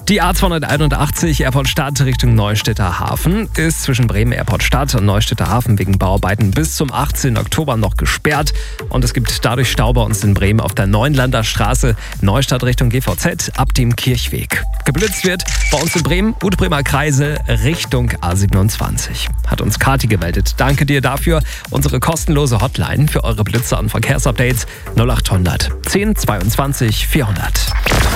Die A281 Airport Stadt Richtung Neustädter Hafen ist zwischen Bremen Airport Stadt und Neustädter Hafen wegen Bauarbeiten bis zum 18. Oktober noch gesperrt. Und es gibt dadurch Stau bei uns in Bremen auf der Neuenlander Straße Neustadt Richtung GVZ ab dem Kirchweg. Geblitzt wird bei uns in Bremen, Gut-Bremer Kreise Richtung A27. Hat uns Kati gemeldet. Danke dir dafür. Unsere kostenlose Hotline für eure Blitzer und Verkehrsupdates 0800 10 22 400.